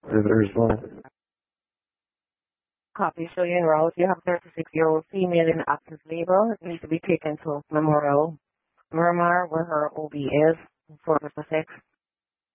There's one. Copy show you en route. You have 36-year-old female in active labor. It needs to be taken to Memorial Miramar, where her OB is, for Mr. 6.